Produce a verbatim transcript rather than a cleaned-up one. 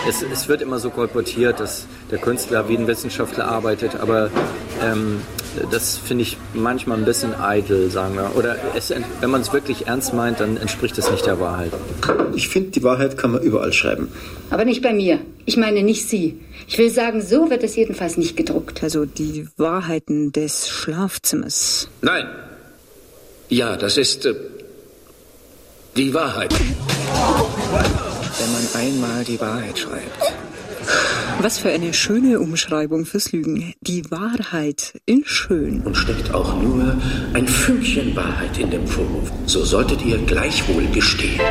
es, es wird immer so kolportiert, dass der Künstler wie ein Wissenschaftler arbeitet, aber ähm, das finde ich manchmal ein bisschen eitel, sagen wir. Oder es, wenn man es wirklich ernst meint, dann entspricht es nicht der Wahrheit. Ich finde, die Wahrheit kann man überall schreiben. Aber nicht bei mir. Ich meine nicht Sie. Ich will sagen, so wird es jedenfalls nicht gedruckt. Also die Wahrheiten des Schlafzimmers. Nein. Ja, das ist äh, die Wahrheit. Wenn man einmal die Wahrheit schreibt. Was für eine schöne Umschreibung fürs Lügen. Die Wahrheit in schön. Und steckt auch nur ein Fünkchen Wahrheit in dem Vorwurf. So solltet ihr gleichwohl gestehen.